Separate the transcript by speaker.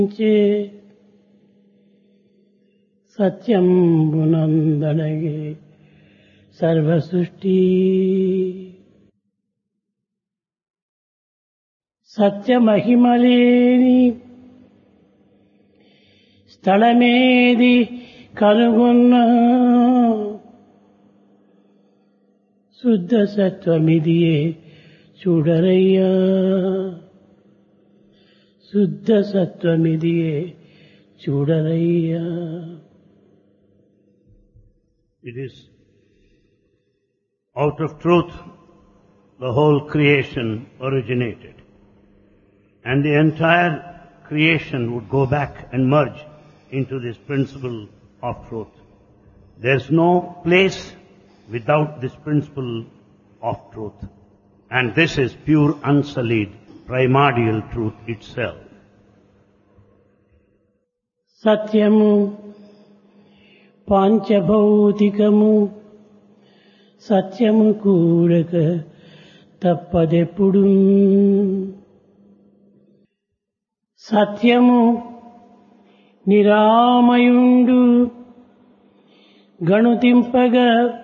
Speaker 1: చే సత్యంబునందనగే సర్వసృష్టి సత్యమహిమలేని స్థలమేది కనుగొన్న శుద్ధ సత్వమిదియే చూడరయ్యా శుద్ధ సత్వమిదియే చూడరయ్యా.
Speaker 2: It is out of truth the whole creation originated, and the entire creation would go back and merge into this principle of truth. There's no place without this principle of truth, and this is pure unsullied primordial truth itself.
Speaker 1: సత్యము పాంచభౌతికము సత్యము కూడక తప్పదెప్పుడు సత్యము నిరామయుండు గణుతింపగా